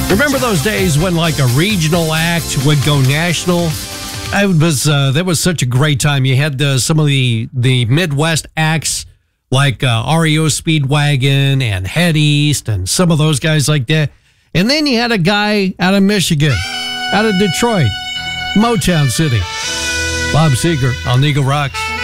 Remember those days when like a regional act would go national? That was such a great time. You had some of the Midwest acts like REO Speedwagon and Head East and some of those guys like that. And then you had a guy out of Michigan, out of Detroit, Motown City, Bob Seger on Eagle Rocks.